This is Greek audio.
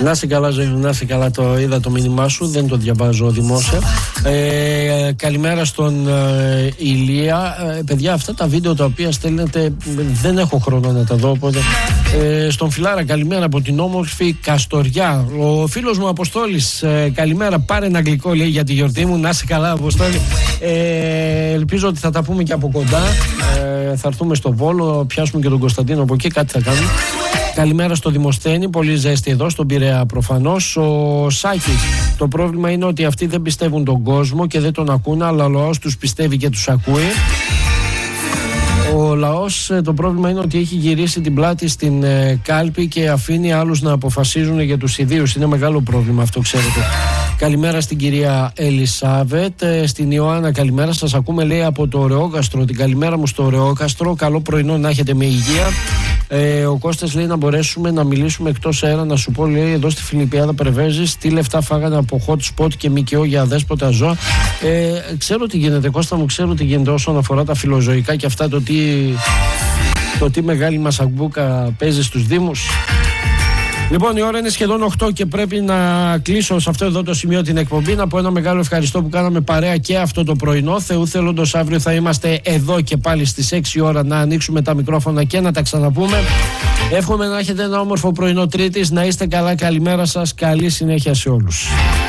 Να είσαι καλά, ζωή μου, να είσαι καλά. Το είδα το μήνυμά σου, δεν το διαβάζω δημόσια. Καλημέρα στον Ηλία. Παιδιά, αυτά τα βίντεο τα οποία στέλνετε δεν έχω χρόνο να τα δω. Οπότε, στον Φιλάρα, καλημέρα από την όμορφη Καστοριά. Ο φίλος μου Αποστόλης, καλημέρα. Πάρε ένα γλυκό, λέει, για τη γιορτή μου. Να είσαι καλά, Αποστόλη. Ελπίζω ότι θα τα πούμε και από κοντά. Θα έρθουμε στο Βόλο, πιάσουμε και τον Κωνσταντίνο από εκεί, κάτι θα κάνουμε. Καλημέρα στο Δημοσθένη, πολύ ζέστη εδώ, στον Πειραιά προφανώς. Ο Σάκης, το πρόβλημα είναι ότι αυτοί δεν πιστεύουν τον κόσμο και δεν τον ακούνε, αλλά ο λαός τους πιστεύει και τους ακούει. Ο λαός, το πρόβλημα είναι ότι έχει γυρίσει την πλάτη στην κάλπη και αφήνει άλλους να αποφασίζουν για τους ιδίους. Είναι μεγάλο πρόβλημα αυτό, ξέρετε. Καλημέρα στην κυρία Ελισάβετ. Στην Ιωάννα, καλημέρα. Σας ακούμε, λέει, από το Ωρεόκαστρο. Την καλημέρα μου στο Ωρεόκαστρο. Καλό πρωινό, να έχετε με υγεία. Ο Κώστας λέει να μπορέσουμε να μιλήσουμε εκτός αέρα. Να σου πω, λέει, εδώ στη Φιλιππιάδα Πρεβέζης, τι λεφτά φάγανε από hot spot και ΜΚΟ για αδέσποτα ζώα. Ξέρω τι γίνεται, Κώστα μου, ξέρω τι γίνεται όσον αφορά τα φιλοζωικά και αυτά, το τι μεγάλη μασαμπούκα παίζει στους Δήμους. Λοιπόν, η ώρα είναι σχεδόν 8 και πρέπει να κλείσω σε αυτό εδώ το σημείο την εκπομπή. Να πω ένα μεγάλο ευχαριστώ που κάναμε παρέα και αυτό το πρωινό. Θεού θέλοντος, αύριο θα είμαστε εδώ και πάλι στις 6 ώρα να ανοίξουμε τα μικρόφωνα και να τα ξαναπούμε. Εύχομαι να έχετε ένα όμορφο πρωινό Τρίτης. Να είστε καλά, καλημέρα σας, καλή συνέχεια σε όλους.